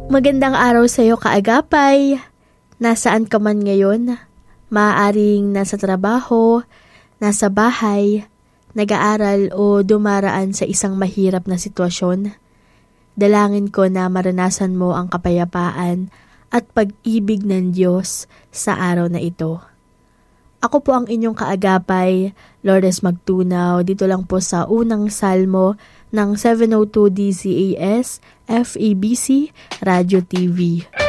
Magandang araw sa iyo, kaagapay. Nasaan ka man ngayon? Maaaring nasa trabaho, nasa bahay, nag-aaral o dumaraan sa isang mahirap na sitwasyon. Dalangin ko na maranasan mo ang kapayapaan at pag-ibig ng Diyos sa araw na ito. Ako po ang inyong kaagapay, Lourdes Magtunaw, dito lang po sa unang salmo ng 702 DZAS FEBC Radio TV.